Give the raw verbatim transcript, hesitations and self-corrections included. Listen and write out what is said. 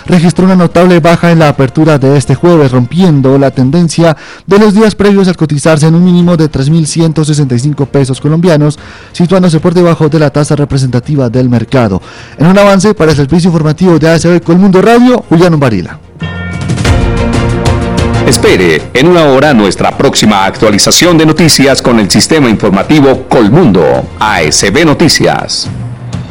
registró una notable baja en la apertura de este jueves, rompiendo la tendencia de los días previos al cotizarse en un mínimo de tres mil ciento sesenta y cinco pesos colombianos, situándose por debajo de la tasa representativa del mercado. En un avance para el servicio informativo de A S B Colmundo Radio, Julián Varila. Espere en una hora nuestra próxima actualización de noticias con el sistema informativo Colmundo, A S B Noticias.